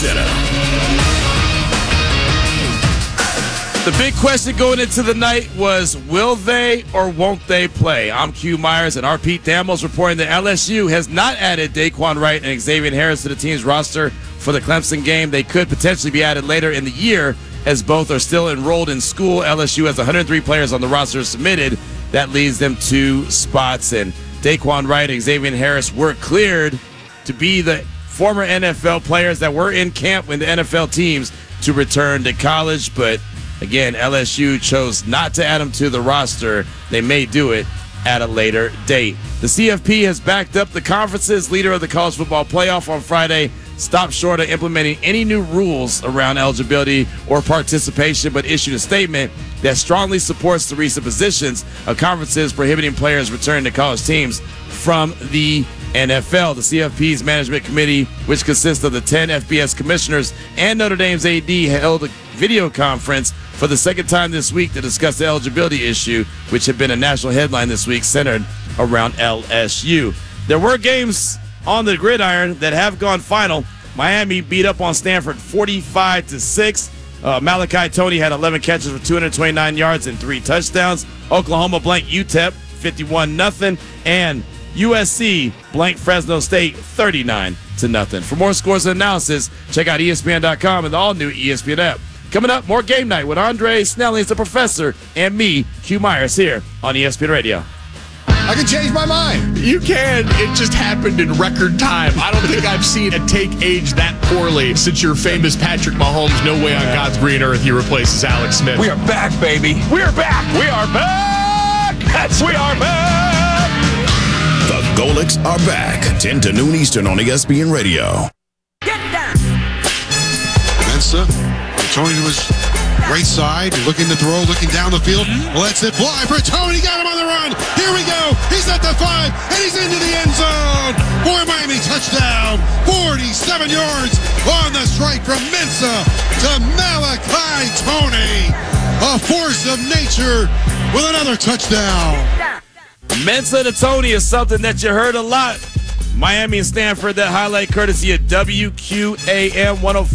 Center. The big question going into the night was, will they or won't they play? I'm Q Myers, and our Pete Damos reporting that LSU has not added Daquan Wright and Xavier Harris to the team's roster for the Clemson game. They could potentially be added later in the year, as both are still enrolled in school. LSU has 103 players on the roster submitted. That leaves them 2 spots, and Daquan Wright and Xavier Harris were cleared to be the former NFL players that were in camp with the NFL teams to return to college, but again, LSU chose not to add them to the roster. They may do it at a later date. The CFP has backed up the conference's leader of the college football playoff on Friday, stopped short of implementing any new rules around eligibility or participation, but issued a statement that strongly supports the recent positions of conferences prohibiting players returning to college teams from the NFL. The CFP's management committee, which consists of the 10 FBS commissioners and Notre Dame's AD, held a video conference for the second time this week to discuss the eligibility issue, which had been a national headline this week centered around LSU. There were games on the gridiron that have gone final. Miami beat up on Stanford 45-6. Malachi Toney had 11 catches for 229 yards and 3 touchdowns. Oklahoma blanked UTEP 51-0, and USC blanked Fresno State 39-0. For more scores and analysis, check out ESPN.com and the all-new ESPN app. Coming up, more Game Night with Andre Snellings, the professor, and me, Q Myers, here on ESPN Radio. I can change my mind. You can. It just happened in record time. I don't think I've seen a take age that poorly since your famous Patrick Mahomes, no way on God's green earth he replaces Alex Smith. We are back, baby. We are back. We are back. We are back. The Golics are back. 10 to noon Eastern on ESPN Radio. Get down. Mensa, Toney to his right side, looking to throw, looking down the field. Lets it fly for Toney. Got him on the run. Here we go. He's at the 5, and he's into the end zone. For Miami, touchdown. 47 yards on the strike from Mensa to Malachi Toney. A force of nature with another touchdown. Mensa to Toney is something that you heard a lot. Miami and Stanford, that highlight courtesy of WQAM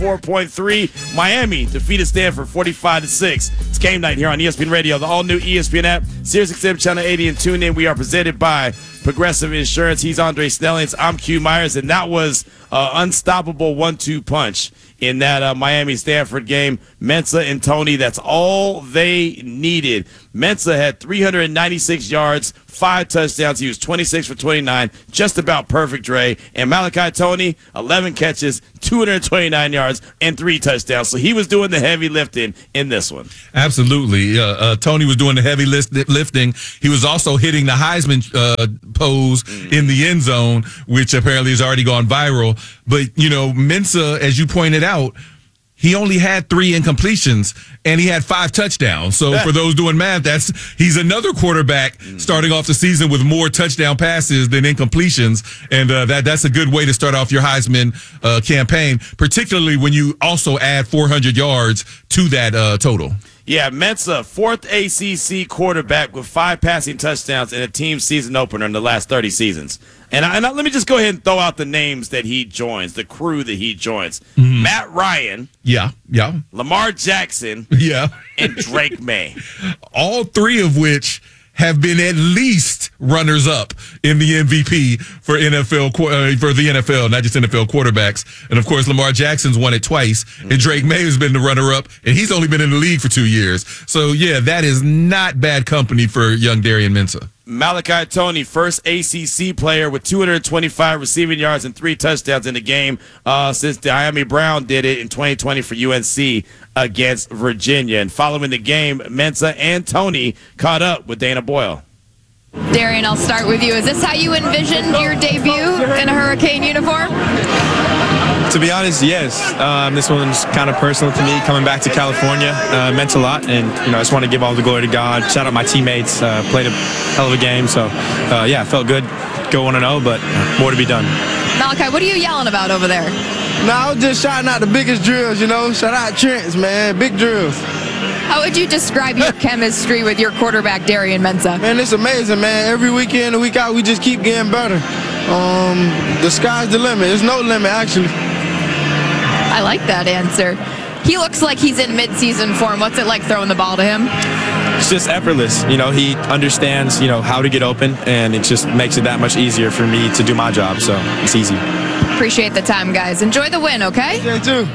104.3. Miami defeated Stanford 45-6. It's Game Night here on ESPN Radio, the all-new ESPN app, SiriusXM Channel 80, and tune in. We are presented by Progressive Insurance. He's Andre Snellings. I'm Q Myers, and that was an unstoppable 1-2 punch in that Miami-Stanford game. Mensa and Toney, that's all they needed. Mensa had 396 yards, 5 touchdowns. He was 26 for 29, just about perfect, Dre. And Malachi Toney, 11 catches, 229 yards, and 3 touchdowns. So he was doing the heavy lifting in this one. Absolutely. Toney was doing the heavy lifting. He was also hitting the Heisman pose in the end zone, which apparently has already gone viral. But, you know, Mensa, as you pointed out, he only had 3 incompletions, and he had 5 touchdowns. So for those doing math, he's another quarterback starting off the season with more touchdown passes than incompletions, and that's a good way to start off your Heisman campaign, particularly when you also add 400 yards to that total. Yeah, Mensa, 4th ACC quarterback with 5 passing touchdowns in a team season opener in the last 30 seasons. And let me just go ahead and throw out the names that he joins, the crew that he joins. Matt Ryan. Yeah. Lamar Jackson. Yeah. And Drake May. All 3 of which have been at least runners-up in the MVP for the NFL, not just NFL quarterbacks. And, of course, Lamar Jackson's won it twice, and Drake May has been the runner-up, and he's only been in the league for 2 years. So, yeah, that is not bad company for young Darian Mensa. Malachi Toney, first ACC player with 225 receiving yards and 3 touchdowns in the game since Miami Brown did it in 2020 for UNC against Virginia. And following the game, Mensa and Toney caught up with Dana Boyle. Darian, I'll start with you. Is this how you envisioned your debut in a Hurricane uniform? To be honest, yes. This one's kind of personal to me. Coming back to California meant a lot, and I just want to give all the glory to God. Shout out my teammates. Played a hell of a game, so yeah, felt good. Go 1-0, but more to be done. Malachi, what are you yelling about over there? No, I was just shouting out the biggest drills. Shout out Trent's, man, big drills. How would you describe your chemistry with your quarterback, Darian Mensa? Man, it's amazing, man. Every week in and week out, we just keep getting better. The sky's the limit. There's no limit, actually. I like that answer. He looks like he's in mid-season form. What's it like throwing the ball to him? It's just effortless. He understands, how to get open, and it just makes it that much easier for me to do my job. So it's easy. Appreciate the time, guys. Enjoy the win, okay? Yeah, too.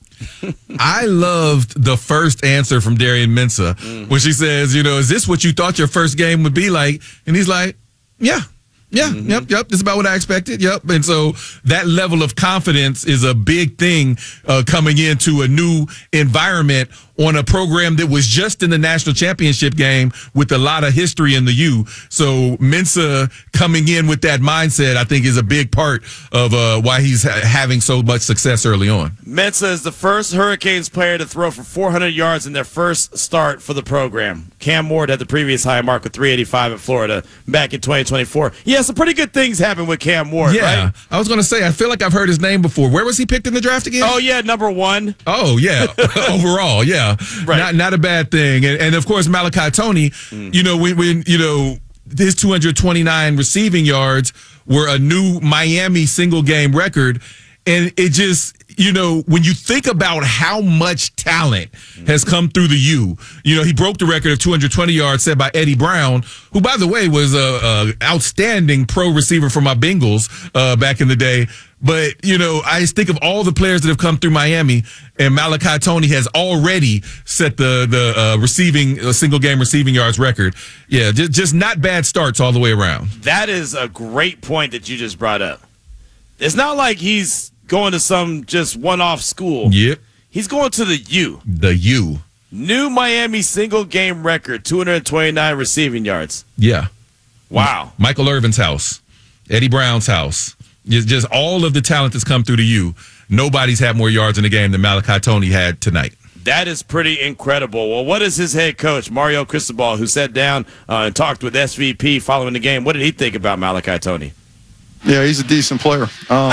I loved the first answer from Darian Mensah when she says, is this what you thought your first game would be like? And he's like, yeah. Yeah, yep. This is about what I expected. Yep. And so that level of confidence is a big thing coming into a new environment on a program that was just in the national championship game with a lot of history in the U. So Mensah coming in with that mindset, I think, is a big part of why he's having so much success early on. Mensah is the first Hurricanes player to throw for 400 yards in their first start for the program. Cam Ward had the previous high mark with 385 at Florida back in 2024. Yeah, some pretty good things happened with Cam Ward, right? I was going to say, I feel like I've heard his name before. Where was he picked in the draft again? Oh, yeah, number 1. Oh, yeah. Overall, yeah. Right. Not a bad thing. And of course, Malachi Toney, when his 229 receiving yards were a new Miami single game record. And it just, when you think about how much talent has come through the U, he broke the record of 220 yards set by Eddie Brown, who, by the way, was a outstanding pro receiver for my Bengals back in the day. But, I just think of all the players that have come through Miami, and Malachi Toney has already set the receiving single game receiving yards record. Yeah, just not bad starts all the way around. That is a great point that you just brought up. It's not like he's going to some just one-off school. Yep. He's going to the U. The U. New Miami single game record, 229 receiving yards. Yeah. Wow. Michael Irvin's house, Eddie Brown's house. Just all of the talent that's come through the U. Nobody's had more yards in the game than Malachi Toney had tonight. That is pretty incredible. Well, what is his head coach, Mario Cristobal, who sat down and talked with SVP following the game? What did he think about Malachi Toney? Yeah, he's a decent player.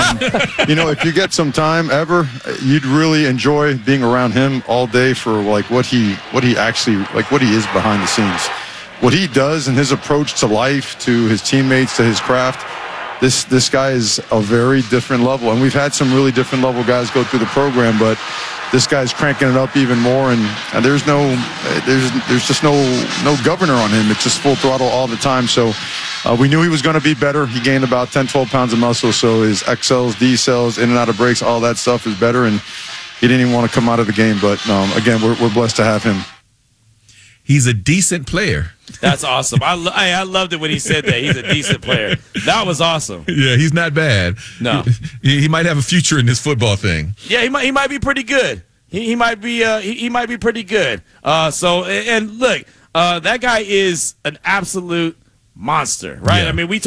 If you get some time ever, you'd really enjoy being around him all day for what he is behind the scenes. What he does and his approach to life, to his teammates, to his craft. This guy is a very different level, and we've had some really different level guys go through the program, but this guy's cranking it up even more, and there's just no governor on him. It's just full throttle all the time. So we knew he was going to be better. He gained about 10, 12 pounds of muscle, so his XLs, D-cells, in and out of breaks, all that stuff is better, and he didn't even want to come out of the game. But again, we're blessed to have him. He's a decent player. That's awesome. I loved it when he said that. He's a decent player. That was awesome. Yeah, he's not bad. No. He might have a future in this football thing. Yeah, he might be pretty good. He might be pretty good. And look, that guy is an absolute monster, right? Yeah. I mean, we